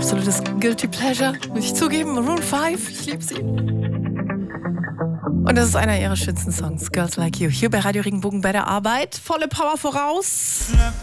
absolutes Guilty Pleasure, muss ich zugeben. Maroon 5, ich liebe sie. Und das ist einer ihrer schönsten Songs, Girls Like You. Hier bei Radio Regenbogen bei der Arbeit. Volle Power voraus.